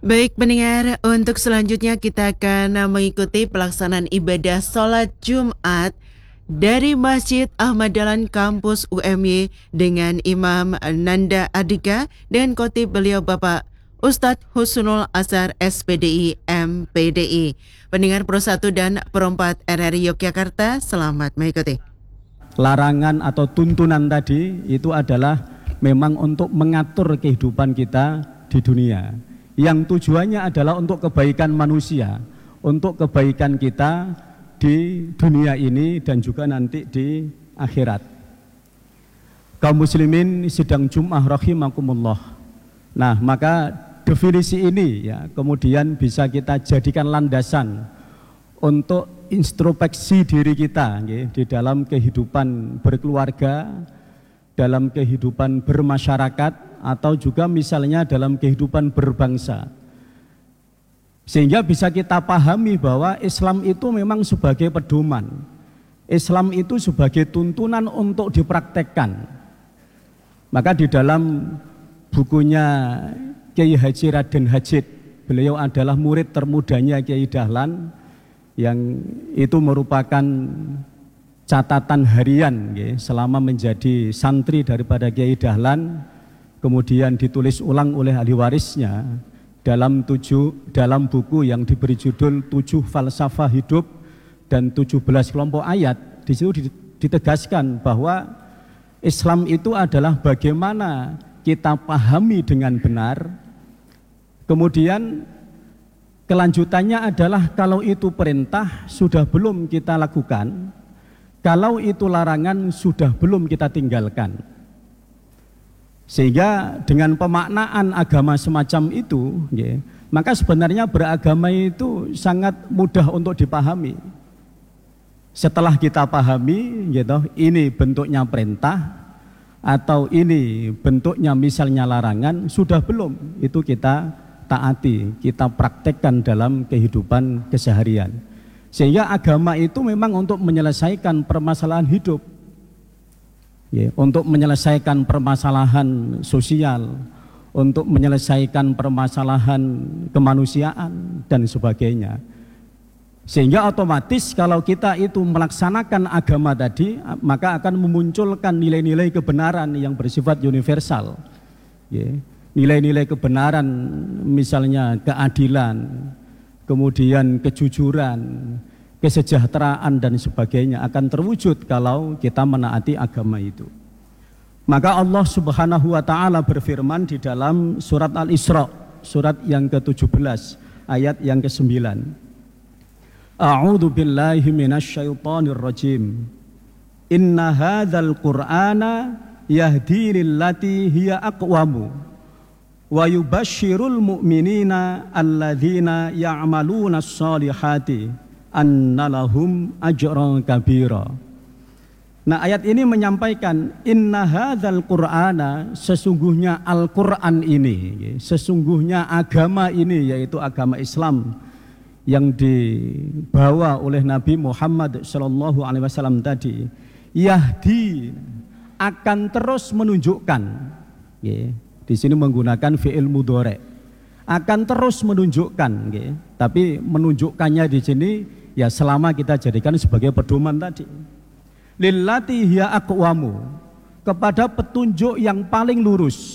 Baik pendengar, untuk selanjutnya kita akan mengikuti pelaksanaan ibadah sholat Jumat dari Masjid Ahmad Dahlan Kampus UMY dengan Imam Nanda Adika dan khotib beliau Bapak Ustadz Husnul Azhar SPDI MPDI. Pendengar Pro 1 dan Pro 4 RRI Yogyakarta, selamat mengikuti. Larangan atau tuntunan tadi itu adalah memang untuk mengatur kehidupan kita di dunia, yang tujuannya adalah untuk kebaikan manusia, untuk kebaikan kita di dunia ini dan juga nanti di akhirat. Kaum muslimin sidang Jum'ah rahimakumullah. Nah, maka definisi ini ya kemudian bisa kita jadikan landasan untuk introspeksi diri kita ya, di dalam kehidupan berkeluarga, dalam kehidupan bermasyarakat, atau juga misalnya dalam kehidupan berbangsa. Sehingga bisa kita pahami bahwa Islam itu memang sebagai pedoman. Islam itu sebagai tuntunan untuk dipraktekkan. Maka di dalam bukunya Kiai Haji Raden Hajid, beliau adalah murid termudanya Kiai Dahlan, yang itu merupakan catatan harian ya, selama menjadi santri daripada Kiai Dahlan, kemudian ditulis ulang oleh ahli warisnya dalam buku yang diberi judul 7 Falsafah Hidup dan 17 kelompok ayat. Di situ ditegaskan bahwa Islam itu adalah bagaimana kita pahami dengan benar. Kemudian kelanjutannya adalah kalau itu perintah sudah belum kita lakukan, kalau itu larangan sudah belum kita tinggalkan. Sehingga dengan pemaknaan agama semacam itu ya, maka sebenarnya beragama itu sangat mudah untuk dipahami. Setelah kita pahami gitu, ini bentuknya perintah atau ini bentuknya misalnya larangan, sudah belum itu kita taati, kita praktekkan dalam kehidupan keseharian. Sehingga agama itu memang untuk menyelesaikan permasalahan hidup ya, untuk menyelesaikan permasalahan sosial, untuk menyelesaikan permasalahan kemanusiaan dan sebagainya. Sehingga otomatis kalau kita itu melaksanakan agama tadi, maka akan memunculkan nilai-nilai kebenaran yang bersifat universal ya. Nilai-nilai kebenaran misalnya keadilan, kemudian kejujuran, kesejahteraan dan sebagainya akan terwujud kalau kita menaati agama itu. Maka Allah Subhanahu wa taala berfirman di dalam surat Al-Isra, surat yang ke-17 ayat yang ke-9. A'udzu billahi minasyaitonir rajim. Inna hadzal qur'ana yahdi lillati hiya aqwamu wa yubasyirul mu'minina alladzina ya'maluna sholihati annalahum ajran kabira. Nah, ayat ini menyampaikan inna hadzal qur'ana, sesungguhnya Al-Qur'an ini, sesungguhnya agama ini yaitu agama Islam yang dibawa oleh Nabi Muhammad sallallahu alaihi wasallam tadi, yahdi, akan terus menunjukkan ya. Di sini menggunakan fi'il mudhari, akan terus menunjukkan ya. Tapi menunjukkannya di sini ya selama kita jadikan sebagai pedoman tadi. Lillati hiya aqwamu, kepada petunjuk yang paling lurus.